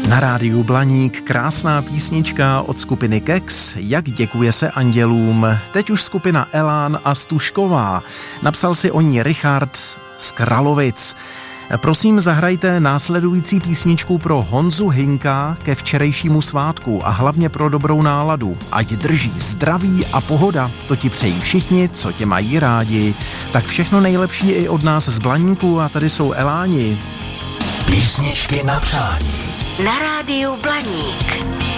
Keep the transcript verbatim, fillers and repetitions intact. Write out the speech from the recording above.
Na rádiu Blaník krásná písnička od skupiny Kex, Jak děkuje se andělům. Teď už skupina Elán a Stužková. Napsal si o ní Richard z Kralovic. Prosím, zahrajte následující písničku pro Honzu Hinka ke včerejšímu svátku a hlavně pro dobrou náladu. Ať drží zdraví a pohoda, to ti přejí všichni, co tě mají rádi. Tak všechno nejlepší i od nás z Blaníku a tady jsou Eláni. Písničky na přání. Na rádiu Blaník.